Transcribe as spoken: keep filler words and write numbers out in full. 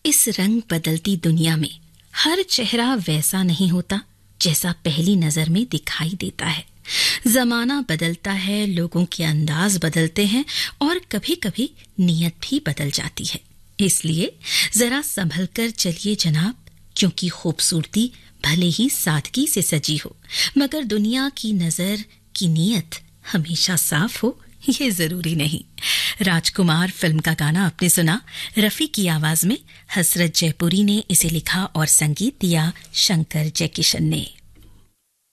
इस रंग बदलती दुनिया में हर चेहरा वैसा नहीं होता जैसा पहली नजर में दिखाई देता है। जमाना बदलता है, लोगों के अंदाज बदलते हैं और कभी-कभी नीयत भी बदल जाती है। इसलिए जरा संभल कर चलिए जनाब, क्योंकि खूबसूरती भले ही सादगी से सजी हो, मगर दुनिया की नजर की नीयत हमेशा साफ हो ये जरूरी नहीं। राजकुमार फिल्म का गाना आपने सुना, रफी की आवाज में। हसरत जयपुरी ने इसे लिखा और संगीत दिया शंकर जयकिशन ने।